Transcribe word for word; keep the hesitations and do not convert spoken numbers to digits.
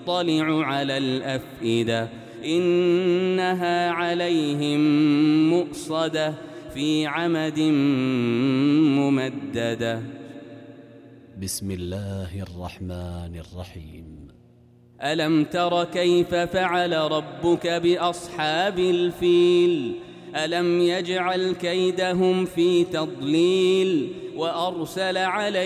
يطلع على الأفئدة إنها عليهم مؤصدة في عمد ممددة. بسم الله الرحمن الرحيم. ألم تر كيف فعل ربك بأصحاب الفيل ألم يجعل كيدهم في تضليل وأرسل عليهم